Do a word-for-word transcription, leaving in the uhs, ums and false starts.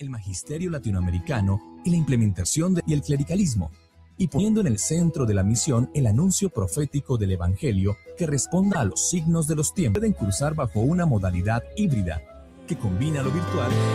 el magisterio latinoamericano y la implementación de, y el clericalismo, y poniendo en el centro de la misión el anuncio profético del Evangelio que responda a los signos de los tiempos. Pueden cursar bajo una modalidad híbrida que combina lo virtual